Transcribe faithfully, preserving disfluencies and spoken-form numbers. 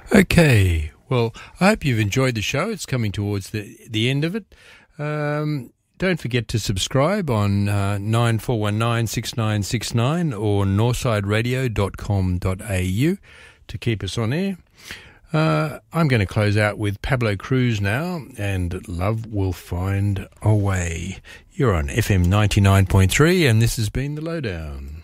Okay, well, I hope you've enjoyed the show. It's coming towards the the end of it. Um, don't forget to subscribe on uh, nine four one nine six nine six nine or northside radio dot com dot a u to keep us on air. Uh, I'm going to close out with Pablo Cruz now, and Love Will Find a Way. You're on F M ninety-nine point three, and this has been The Lowdown.